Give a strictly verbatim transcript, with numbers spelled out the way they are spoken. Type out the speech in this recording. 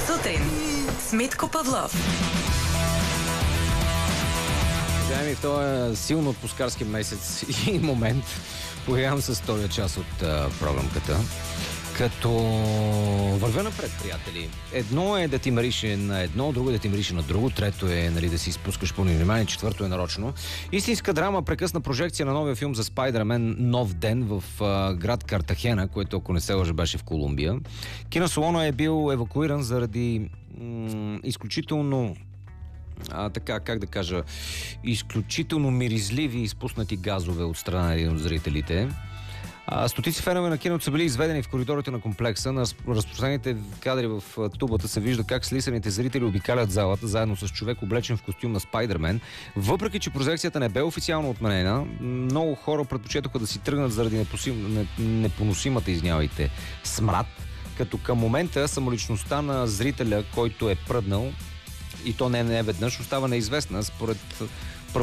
сутрин с Митко Павлов. Уважаеми, в този силно отпускарски месец и момент появявам с втория част от а, програмката. Като вървя напред, приятели. Едно е да ти марише на едно, друго е да ти марише на друго, трето е, нали, да си изпускаш пълно внимание, четвърто е нарочно. Истинска драма прекъсна прожекция на новия филм за Спайдърмен "Нов ден" в а, град Картахена, което, ако не се лъжа, беше в Колумбия. Киносалона е бил евакуиран заради м- изключително А, така, как да кажа, изключително миризливи изпуснати газове от страна на един от зрителите. А, стотици фенове на киното са били изведени в коридорите на комплекса. На разпространените кадри в тубата се вижда как слисаните зрители обикалят залата заедно с човек, облечен в костюм на Спайдърмен. Въпреки че прожекцията не бе официално отменена, много хора предпочетоха да си тръгнат заради непосим... непоносимата, извинявайте, смрад, като към момента самоличността на зрителя, който е пръднал, и то не, не веднъж, остава неизвестна. Според